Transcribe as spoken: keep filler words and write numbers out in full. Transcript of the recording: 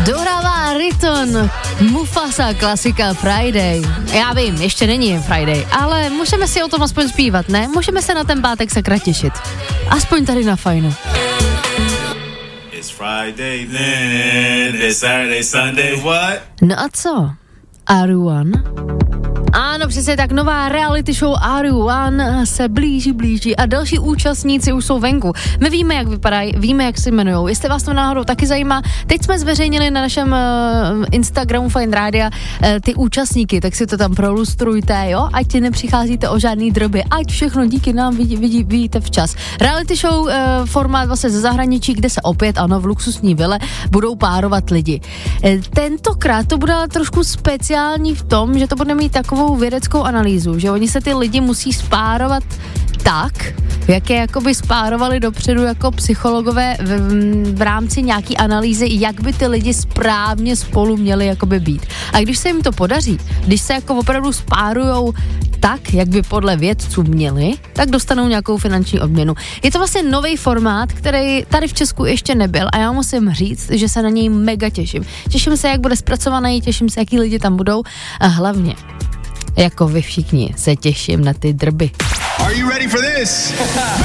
Dohrává Riton, Mufasa, klasika Friday. Já vím, ještě není Friday, ale můžeme si o tom aspoň zpívat, ne? Můžeme se na ten pátek sakra těšit. Aspoň tady na Fajnu. It's Friday then, it's Saturday, Sunday, what? No a co? Are you one? Ano, přesně tak, nová reality show Are You One se blíží, blíží a další účastníci už jsou venku. My víme, jak vypadají, víme, jak se jmenujou. Jestli vás to náhodou taky zajímá, teď jsme zveřejnili na našem uh, Instagramu Fine Rádia uh, ty účastníky, tak si to tam prolustrujte, jo, ať nepřicházíte o žádný droby, ať všechno díky nám vidí, vidí, vidíte včas. Reality show uh, formát vlastně ze zahraničí, kde se opět, ano, v luxusní vile budou párovat lidi. Uh, tentokrát to bude trošku speciální v tom, že to bude mít takovou vědeckou analýzu, že oni se ty lidi musí spárovat tak, jak je jakoby spárovali dopředu jako psychologové v, v rámci nějaký analýzy, jak by ty lidi správně spolu měli jakoby být. A když se jim to podaří, když se jako opravdu spárujou tak, jak by podle vědců měli, tak dostanou nějakou finanční odměnu. Je to vlastně nový formát, který tady v Česku ještě nebyl a já musím říct, že se na něj mega těším. Těším se, jak bude zpracovaný, těším se, jaký lidi tam budou a hlavně jako vy všichni se těším na ty drby. Are you ready for this?